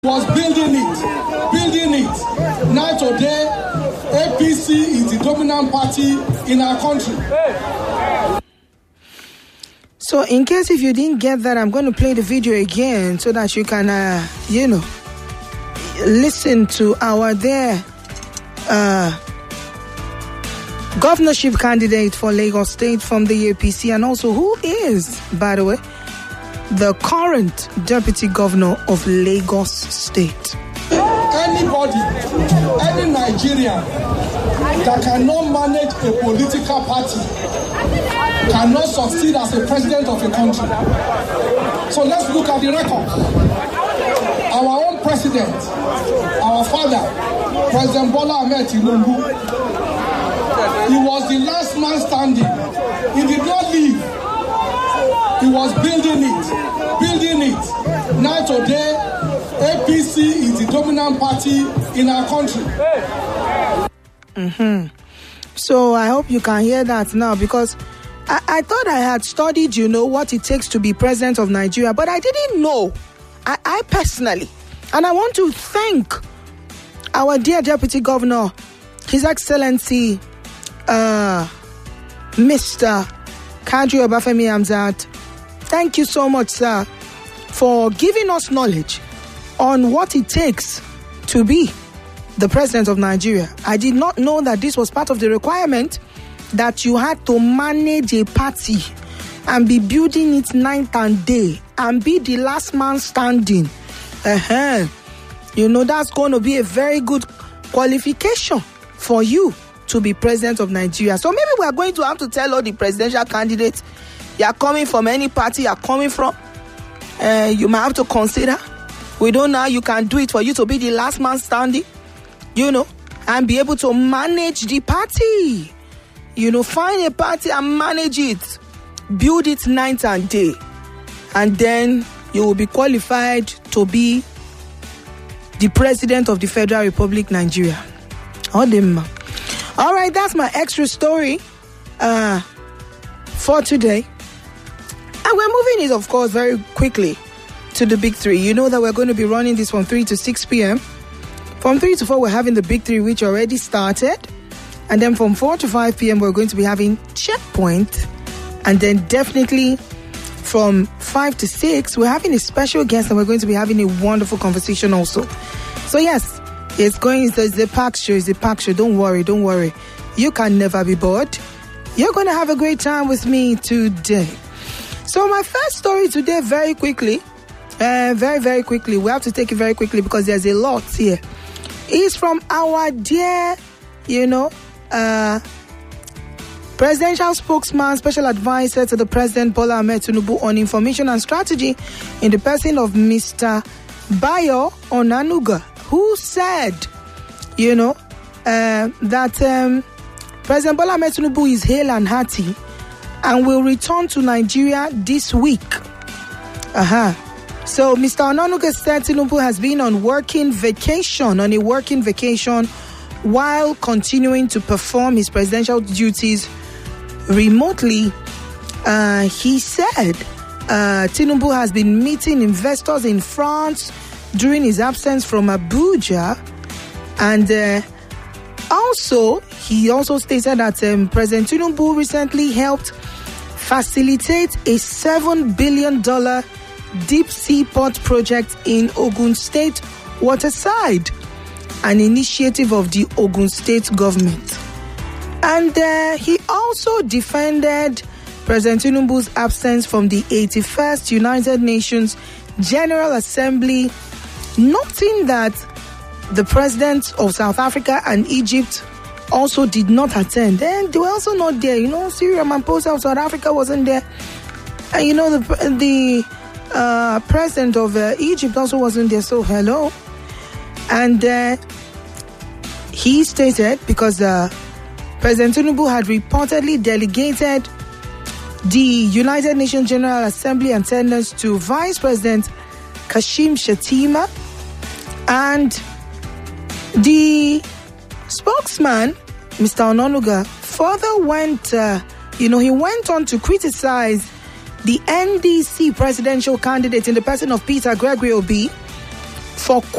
Was building it. Now today, APC is the dominant party in our country. So in case if you didn't get that, I'm going to play the video again so that you can, listen to our governorship candidate for Lagos State from the APC, and also who is, by the way, the current deputy governor of Lagos State. Anybody, any Nigerian that cannot manage a political party cannot succeed as a president of a country. So let's look at the record. Our own president, our father, President Bola Ahmed Tinubu, he was the last man standing. He did not leave. He was building it. Now today, APC is the dominant party in our country. So I hope you can hear that now, because I thought I had studied, what it takes to be president of Nigeria, but I didn't know. I personally, and I want to thank our dear deputy governor, His Excellency, Mr. Kadri Obafemi Hamzat. Thank you so much, sir, for giving us knowledge on what it takes to be the president of Nigeria. I did not know that this was part of the requirement, that you had to manage a party and be building it night and day and be the last man standing. That's going to be a very good qualification for you to be president of Nigeria. So maybe we are going to have to tell all the presidential candidates, you are coming from any party you are coming from, you might have to consider. We don't know how you can do it for you to be the last man standing, and be able to manage the party. Find a party and manage it. Build it night and day. And then you will be qualified to be the president of the Federal Republic Nigeria. All right, that's my extra story for today. And we're moving it, of course, very quickly to the Big Three. You know that we're going to be running this from 3 to 6 p.m. From 3 to 4, we're having the Big Three, which already started. And then from 4 to 5 p.m., we're going to be having Checkpoint. And then definitely from 5 to 6, we're having a special guest, and we're going to be having a wonderful conversation also. So yes, it's a packed show. It's a packed show. Don't worry. You can never be bored. You're going to have a great time with me today. So my first story today, very quickly, very quickly, we have to take it very quickly because there's a lot here, is from our dear, presidential spokesman, special advisor to the President Bola Ahmed Tinubu on information and strategy, in the person of Mr. Bayo Onanuga, who said, that President Bola Ahmed Tinubu is hale and hearty and will return to Nigeria this week. So Mr. Onanuga said Tinubu has been on a working vacation while continuing to perform his presidential duties remotely. He said Tinubu has been meeting investors in France during his absence from Abuja, and he also stated that President Tinubu recently helped facilitate a $7 billion deep sea port project in Ogun State Waterside, an initiative of the Ogun State government. And he also defended President Tinubu's absence from the 81st United Nations General Assembly, noting that the presidents of South Africa and Egypt also did not attend. And they were also not there. Cyril Ramaphosa of South Africa wasn't there. And the president of Egypt also wasn't there. So hello. And he stated, because President Tinubu had reportedly delegated the United Nations General Assembly attendance to Vice President Kashim Shettima, and the spokesman, Mr. Onanuga, further went, he went on to criticize the NDC presidential candidate in the person of Peter Gregory Obi, for